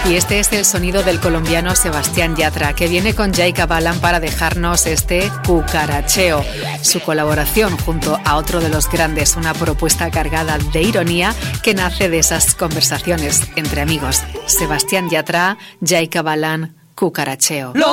Y este es el sonido del colombiano Sebastián Yatra, que viene con Jaika Balan para dejarnos este cucaracheo. Su colaboración junto a otro de los grandes, una propuesta cargada de ironía que nace de esas conversaciones entre amigos. Sebastián Yatra, Jaika Balan, cucaracheo.